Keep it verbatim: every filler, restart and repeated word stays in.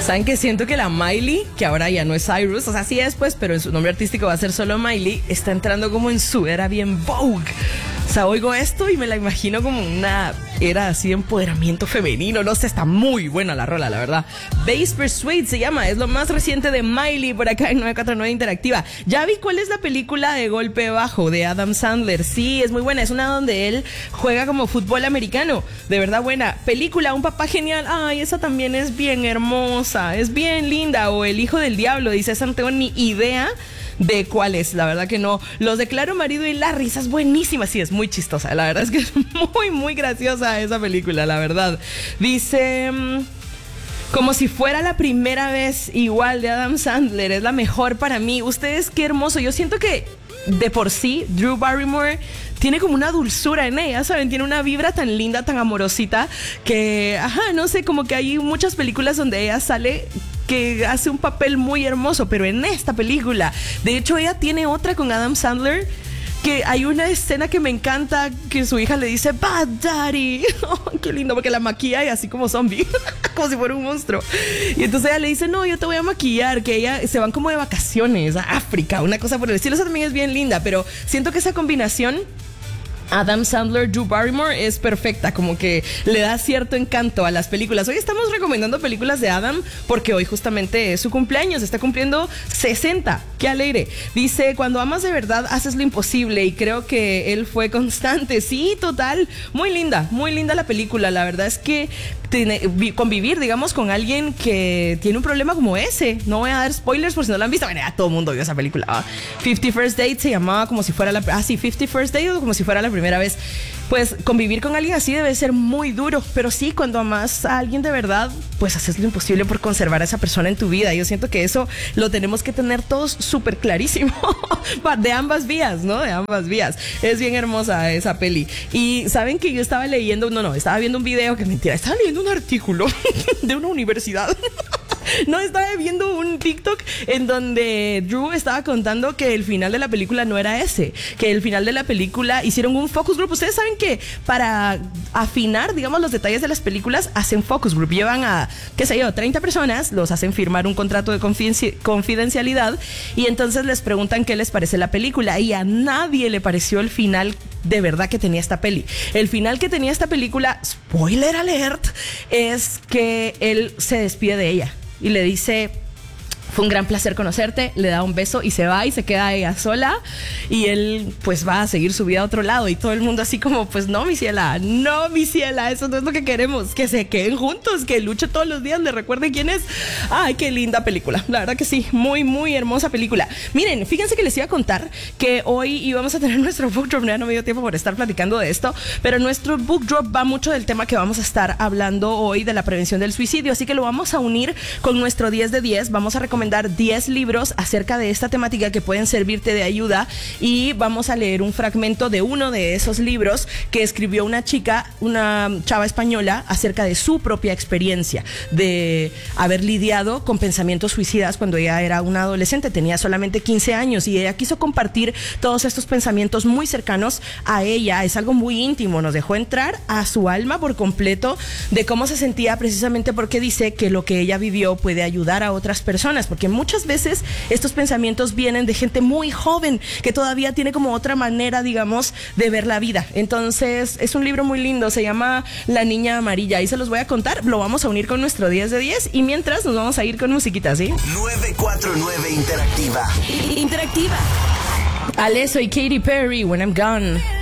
¿Saben que siento que la Miley, que ahora ya no es Cyrus, o sea, sí es pues, pero en su nombre artístico va a ser solo Miley, está entrando como en su era bien Vogue? O sea, oigo esto y me la imagino como una era así de empoderamiento femenino. No sé, está muy buena la rola, la verdad. Base Persuade se llama, es lo más reciente de Miley por acá en nueve cuatro nueve Interactiva. Ya vi cuál es la película de Golpe Bajo de Adam Sandler. Sí, es muy buena, es una donde él juega como fútbol americano. De verdad buena. Película, Un papá genial. Ay, esa también es bien hermosa, es bien linda. O El hijo del diablo, dice San, no tengo ni idea de cuál es, la verdad que no. Los declaro marido y la risa es buenísima. Sí, es muy chistosa, la verdad es que es muy, muy graciosa esa película, la verdad. Dice... Como si fuera la primera vez, igual de Adam Sandler, es la mejor para mí. Ustedes, qué hermoso. Yo siento que de por sí Drew Barrymore tiene como una dulzura en ella, ¿saben? Tiene una vibra tan linda, tan amorosita, que, ajá, no sé, como que hay muchas películas donde ella sale que hace un papel muy hermoso, pero en esta película, de hecho, ella tiene otra con Adam Sandler, que hay una escena que me encanta, que su hija le dice Bad Daddy. Oh, qué lindo, porque la maquilla y así como zombie, como si fuera un monstruo. Y entonces ella le dice, no, yo te voy a maquillar, que ella se van como de vacaciones a África, una cosa por el estilo. Esa también es bien linda, pero siento que esa combinación Adam Sandler, Drew Barrymore es perfecta, como que le da cierto encanto a las películas. Hoy estamos recomendando películas de Adam porque hoy justamente es su cumpleaños, está cumpliendo sesenta. ¡Qué alegre! Dice, cuando amas de verdad haces lo imposible, y creo que él fue constante. Sí, total, muy linda, muy linda la película. La verdad es que tiene, convivir, digamos, con alguien que tiene un problema como ese. No voy a dar spoilers por si no la han visto. Bueno, ya todo el mundo vio esa película. Ah, fifty First Dates se llamaba como si fuera la... Ah, sí, fifty First Dates o como si fuera la primera vez. Pues convivir con alguien así debe ser muy duro, pero sí, cuando amas a alguien de verdad, pues haces lo imposible por conservar a esa persona en tu vida. Yo siento que eso lo tenemos que tener todos súper clarísimo, de ambas vías, ¿no? De ambas vías. Es bien hermosa esa peli. Y saben que yo estaba leyendo, no, no, estaba viendo un video, que mentira, estaba leyendo un artículo de una universidad. No, estaba viendo un TikTok en donde Drew estaba contando que el final de la película no era ese, que el final de la película hicieron un focus group. Ustedes saben que para afinar, digamos, los detalles de las películas hacen focus group, llevan a, qué sé yo, treinta personas, los hacen firmar un contrato de confidenci- confidencialidad y entonces les preguntan qué les parece la película, y a nadie le pareció el final de verdad que tenía esta peli. El final que tenía esta película, spoiler alert, es que él se despide de ella y le dice, fue un gran placer conocerte, le da un beso y se va y se queda ella sola, y él pues va a seguir su vida a otro lado, y todo el mundo así como, pues no, mi ciela, no, mi ciela, eso no es lo que queremos, que se queden juntos, que luche todos los días, le recuerde quién es. Ay, qué linda película, la verdad que sí, muy, muy hermosa película. Miren, fíjense que les iba a contar que hoy íbamos a tener nuestro book drop, ya no me dio tiempo por estar platicando de esto, pero nuestro book drop va mucho del tema que vamos a estar hablando hoy, de la prevención del suicidio, así que lo vamos a unir con nuestro diez de diez, vamos a recomendar diez libros acerca de esta temática que pueden servirte de ayuda, y vamos a leer un fragmento de uno de esos libros que escribió una chica, una chava española, acerca de su propia experiencia de haber lidiado con pensamientos suicidas cuando ella era una adolescente, tenía solamente quince años, y ella quiso compartir todos estos pensamientos muy cercanos a ella. Es algo muy íntimo, nos dejó entrar a su alma por completo de cómo se sentía, precisamente porque dice que lo que ella vivió puede ayudar a otras personas, porque muchas veces estos pensamientos vienen de gente muy joven que todavía tiene como otra manera, digamos, de ver la vida. Entonces es un libro muy lindo, se llama La Niña Amarilla, y se los voy a contar, lo vamos a unir con nuestro diez de diez, y mientras nos vamos a ir con musiquita, ¿sí? nueve cuatro nueve Interactiva. Interactiva. Ale, soy Katy Perry, When I'm Gone.